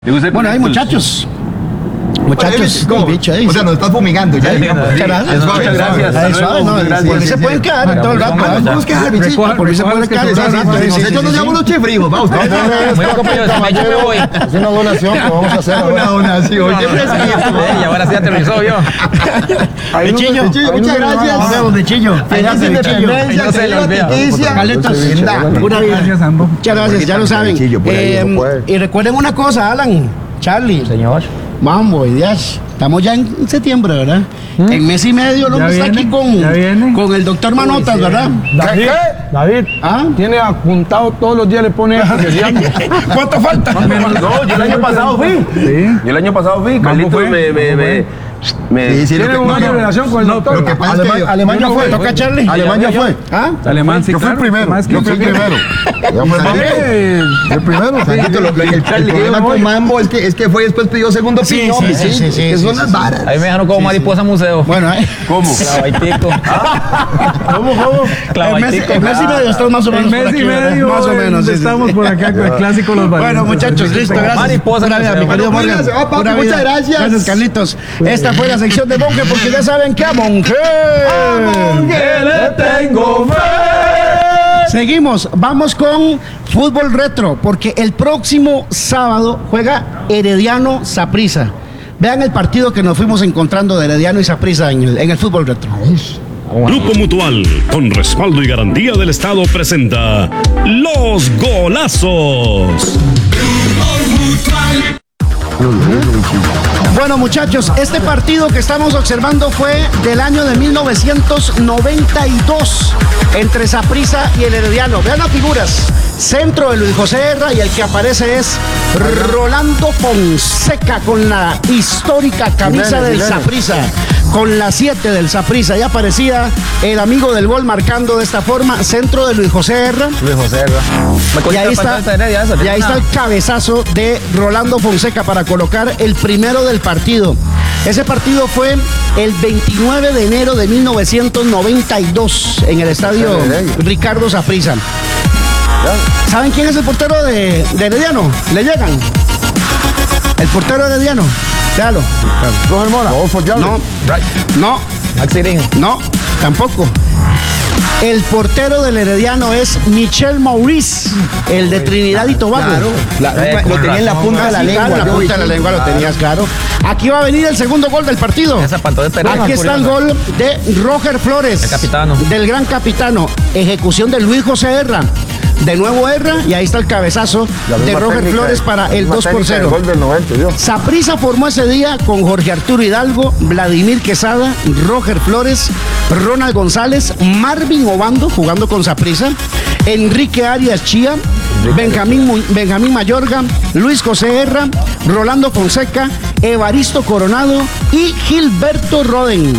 Bueno, hay muchachos. Muchachos, ¿cómo? bicho, O sea, nos estás fumigando ya. Muchas gracias. Muchas gracias. Ahí suave, no, por mí se pueden quedar todo el rato. Vamos a quedar, bichito. Por mí se pueden quedar. Nosotros nos llamamos los chifrijos, vamos. Muy bien, compañeros, yo me voy. Es una donación que vamos a hacer. Una donación. Y ahora sí aterrizó yo. Bichillo, muchas gracias. Nos vemos, bichillo. Feliz independencia, No se le olvida. Carlitos, pura vida. Muchas gracias, ya lo saben. Y recuerden una cosa, Alan, Charlie. Señor. Mambo y Díaz. Estamos ya en septiembre, ¿verdad? En mes y medio el hombre está aquí con el doctor Manotas, ¿verdad? David, ¿Ah? tiene apuntado todos los días, le pone ¿Cuánto falta? No, yo el año pasado fui. Sí. Yo el año pasado fui. Carlitos me Tiene una relación con el doctor. Lo que pasa es que Alemania fue. ¿Toca Charlie? Alemania fue. ¿Ah? Alemán, sí, Yo fui el claro. primero. Yo fui el primero. El primero. el problema con Mambo es que fue después pidió segundo opinión. Sí. Que son las varas. Ahí me dejaron como mariposa museo. Bueno, ¿Cómo? Clavaitico. ¿Cómo? Clavaitico. el mes y medio estamos más o menos. El mes por aquí, y ¿verdad? medio. Más o menos. sí. Estamos por acá con el clásico Los Valientes. Bueno, muchachos, listo, gracias. Mariposa Pura vida, museo. mi querido Bueno, Morgan. se va, papi, Pura vida. muchas gracias. Gracias, Carlitos. Esta fue la sección de Monje, porque ya saben que a Monje. le tengo fe. Seguimos, vamos con fútbol retro, porque el próximo sábado juega Herediano Saprissa. Vean el partido que nos fuimos encontrando de Herediano y Saprissa en el fútbol retro. Grupo Mutual, con respaldo y garantía del Estado, presenta Los Golazos. Bueno, muchachos, este partido que estamos observando fue del año de 1992 entre Saprissa y el Herediano. Vean las figuras. Centro de Luis José Herra, y el que aparece es Rolando Fonseca con la histórica camisa del Saprissa, con la 7 del Saprissa. Ya aparecía el amigo del gol marcando de esta forma. Centro de Luis José Herra. Luis José Herra. Y ahí está el cabezazo de Rolando Fonseca para colocar el primero del partido. Ese partido fue el 29 de enero de 1992 en el estadio Ricardo Saprissa. ¿Saben quién es el portero de Herediano? ¿Le llegan? El portero de Herediano. Véalo. Roger Mora. No, tampoco. El portero del Herediano es Michel Maurice, el de Trinidad y Tobago. Lo tenía en la punta de la lengua. En la punta de la lengua lo tenías, claro. Aquí va a venir el segundo gol del partido. Aquí está el gol de Roger Flores, el capitano. del gran capitano. Ejecución de Luis José Herra. De nuevo Herra, y ahí está el cabezazo de Roger Flores para el 2-0. Gol del 90, Dios. Saprissa formó ese día con Jorge Arturo Hidalgo, Vladimir Quesada, Roger Flores, Ronald González, Marvin Obando jugando con Saprissa, Enrique Arias Chía, Benjamín Mayorga, Luis José Herra, Rolando Fonseca, Evaristo Coronado y Gilberto Roden.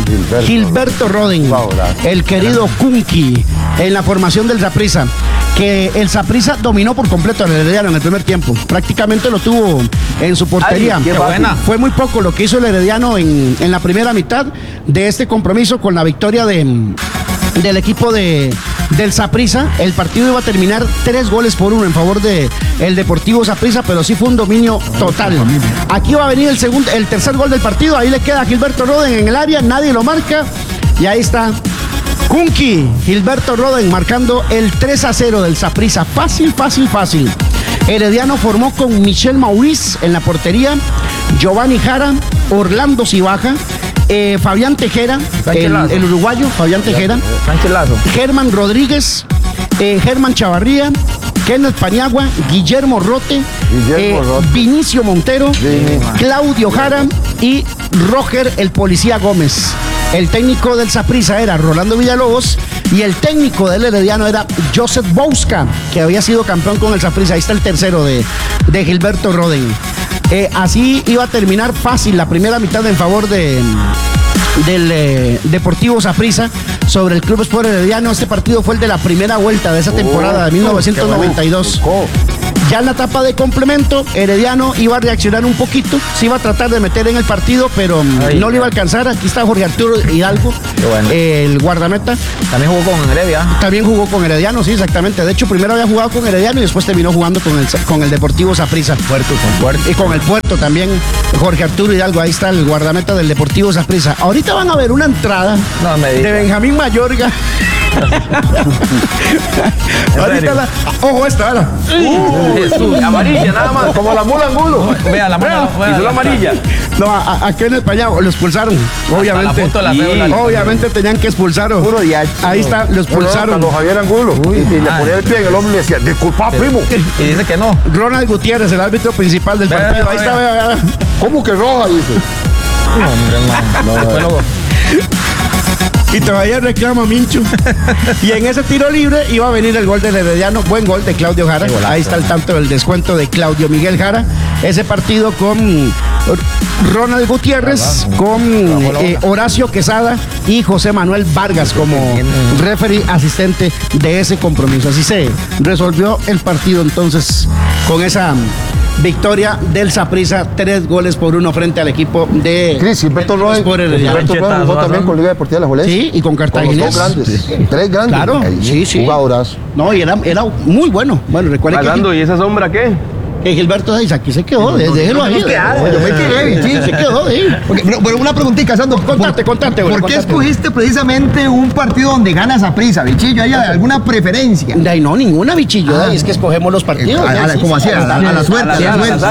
El querido Kunki en la formación del Saprissa. Que el Saprissa dominó por completo al Herediano en el primer tiempo. Prácticamente lo tuvo en su portería. Qué buena. Fue muy poco lo que hizo el Herediano en la primera mitad de este compromiso con la victoria del equipo del Saprissa. El partido iba a terminar 3-1 en favor del Deportivo Saprissa, pero sí fue un dominio total. Aquí va a venir el tercer gol del partido. Ahí le queda a Gilberto Roden en el área, nadie lo marca. Y ahí está Kunki, Gilberto Roden marcando el 3-0 del Saprissa. Fácil. Herediano formó con Michel Maurice en la portería, Giovanni Jara, Orlando Cibaja, Fabián Tejera, el uruguayo Fabián Tejera, Germán Rodríguez, Germán Chavarría, Kenneth Paniagua, Guillermo Rote, Vinicio Montero, Claudio Jara y Roger el Policía Gómez. El técnico del Saprissa era Rolando Villalobos y el técnico del Herediano era Joseph Bouska, que había sido campeón con el Saprissa. Ahí está el tercero de Gilberto Roden. Así iba a terminar fácil la primera mitad en favor del Deportivo Saprissa sobre el Club Sport Herediano. Este partido fue el de la primera vuelta de esa temporada de 1992. Ya en la etapa de complemento, Herediano iba a reaccionar un poquito, se iba a tratar de meter en el partido, pero no le iba a alcanzar. Aquí está Jorge Arturo Hidalgo, bueno. El guardameta. También jugó con Heredia. También jugó con Herediano, sí, exactamente. De hecho, primero había jugado con Herediano y después terminó jugando con el Deportivo Saprissa. Y con el Puerto también, Jorge Arturo Hidalgo. Ahí está el guardameta del Deportivo Saprissa. Ahorita van a ver una entrada de Benjamín Mayorga. Ahorita ojo esta, ¿verdad? Jesús, amarilla nada más, como la mula angulo. Vea la mano. Y la amarilla. No, aquí en España lo expulsaron, obviamente. La foto de la cédula. Obviamente tenían que expulsarlo. Ahí está, lo expulsaron. Cuando Javier Angulo. Y le ponía el pie en el hombro y le decía, disculpa, primo. Y dice que no. Ronald Gutiérrez, el árbitro principal del partido. Ahí está, vea. ¿Cómo que roja? Dice. No. Y todavía reclama Mincho. Y en ese tiro libre iba a venir el gol del Herediano. Buen gol de Claudio Jara. Ahí está el tanto del descuento de Claudio Miguel Jara. Ese partido con Ronald Gutiérrez, con Horacio Quesada y José Manuel Vargas como referee asistente de ese compromiso. Así se resolvió el partido entonces con esa victoria del Saprissa, 3-1 frente al equipo de Gilberto Roy. Gilberto Roy jugó también con Liga Deportiva de La Juelense. Sí, y con Cartaginés. Con los 2 grandes. 3 grandes. Claro, sí. Jugadoras. No, y era muy bueno. Bueno, recuerden Hablando, ¿y esa sombra qué? que Gilberto dice, aquí se quedó, déjelo ahí. Yo me quedé, Sí, se quedó ahí. Pero una preguntita, Sandro. Contate, ¿Por qué escogiste precisamente un partido donde gana Saprissa, Bichillo? ¿Hay alguna preferencia? De ahí no, ninguna, Bichillo. Es que escogemos los partidos. Como así, a la suerte.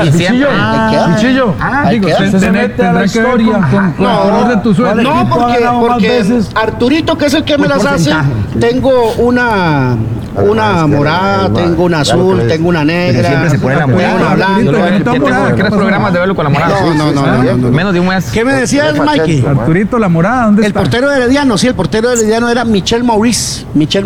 Bichillo, digo, tendrá que ver con el color de tu suerte. No, porque Arturito, que es el que me las hace, tengo una morada, tengo una azul, tengo una negra. Siempre se pone la morada. Una blanca. ¿Qué programas de verlo con la morada? No. Menos de un mes. ¿Qué me decías, Mikey? Arturito, la morada, ¿dónde está? El portero de Herediano, sí, el portero de Herediano era Michel Maurice.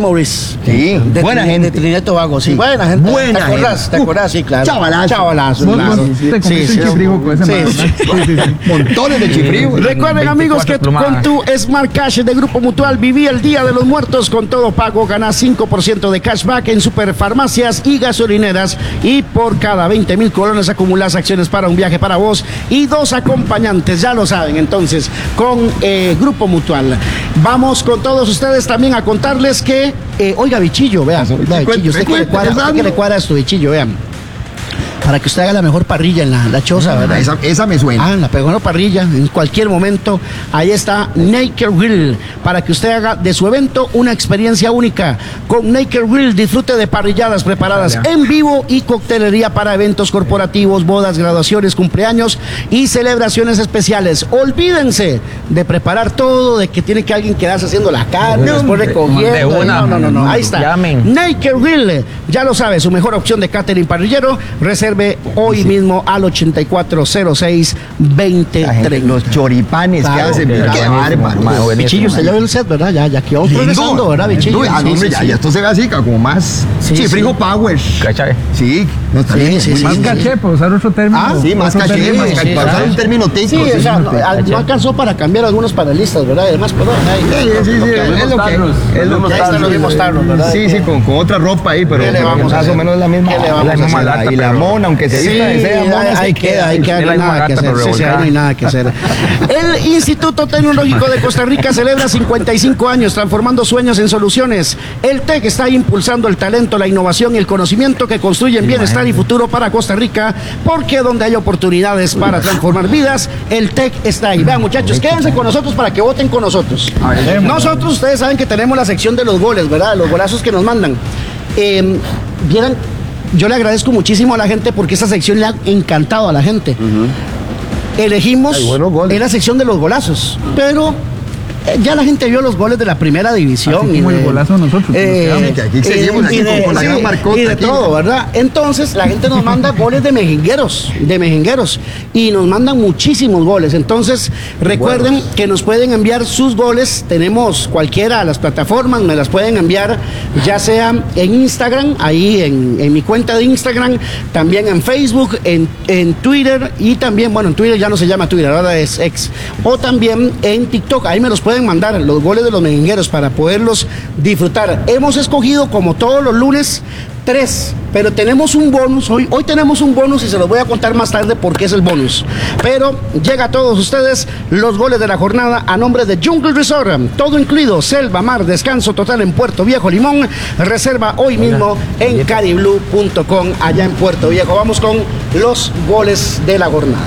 Sí, buena gente. De Trinidad y Tobago, sí. Buena gente. ¿Te acordás? Sí, claro. Chavalazo. Te comiste chifrijo con ese man. Montones de chifrijo. Recuerden, amigos, que con tu Smart Cash de Grupo Mutual viví el Día de los Muertos con todo pago. Ganás 5% de cashback en superfarmacias y gasolineras, y por cada 20,000 colones acumulás acciones para un viaje para vos y 2 acompañantes, ya lo saben. Entonces, con Grupo Mutual vamos con todos ustedes también a contarles que oiga, Bichillo, vean, Bichillo, usted que le cuadra esto, Bichillo, vean, para que usted haga la mejor parrilla en la choza, ¿verdad? Esa me suena. La mejor parrilla, en cualquier momento. Ahí está Naked Grill, para que usted haga de su evento una experiencia única. Con Naked Grill disfrute de parrilladas preparadas en vivo y coctelería para eventos corporativos, bodas, graduaciones, cumpleaños y celebraciones especiales. Olvídense de preparar todo, de que tiene que alguien quedarse haciendo la carne, después recogiendo. No. Ahí está. Llamen. Naked Grill, ya lo sabe, su mejor opción de catering parrillero. Reserve hoy mismo al 8406-2030. Los choripanes que hacen. Qué bárbaro. Bichillo, usted ya ve el set, ¿verdad? Ya quedó progresando, ¿verdad, Bichillo? Ya esto se ve así, como más chifrijo power. ¿Cachai? Sí. Más caché, por usar otro término. Sí, más caché, para usar un término técnico. Sí, o sea, no alcanzó para cambiar algunos panelistas, ¿verdad? Además, perdón. Es lo que los mismos tarros, ¿verdad? Sí, con otra ropa ahí, pero más o menos la misma. Y la mona, aunque se vista de seda, mona, ahí queda, no hay nada que hacer. No hay nada que hacer. El Instituto Tecnológico de Costa Rica celebra 55 años transformando sueños en soluciones. El TEC está impulsando el talento, la innovación y el conocimiento que construyen bienestar y futuro para Costa Rica, porque donde hay oportunidades para transformar vidas, el TEC está ahí. Vean, muchachos, quédense con nosotros para que voten con nosotros. Nosotros, ustedes saben que tenemos la sección de los goles, ¿verdad? Los golazos que nos mandan. Vieran, yo le agradezco muchísimo a la gente porque esa sección le ha encantado a la gente. Elegimos en la sección de los golazos, pero ya la gente vio los goles de la primera división. Así como el golazo nosotros. Aquí seguimos con la gran marcota. Y de todo, ¿verdad? Entonces la gente nos manda goles de mejengueros. Y nos mandan muchísimos goles. Entonces recuerden que nos pueden enviar sus goles. Tenemos cualquiera de las plataformas, me las pueden enviar, ya sea en Instagram, ahí en mi cuenta de Instagram, también en Facebook, en Twitter, y también, bueno, en Twitter ya no se llama Twitter, ahora es X, o también en TikTok. Ahí me los pueden mandar los goles de los mejengueros para poderlos disfrutar. Hemos escogido, como todos los lunes, 3, pero tenemos un bonus, hoy tenemos un bonus y se los voy a contar más tarde porque es el bonus. Pero llega a todos ustedes los goles de la jornada a nombre de Jungle Resort, todo incluido, selva, mar, descanso total en Puerto Viejo, Limón. Reserva hoy mismo en cariblue.com allá en Puerto Viejo. Vamos con los goles de la jornada.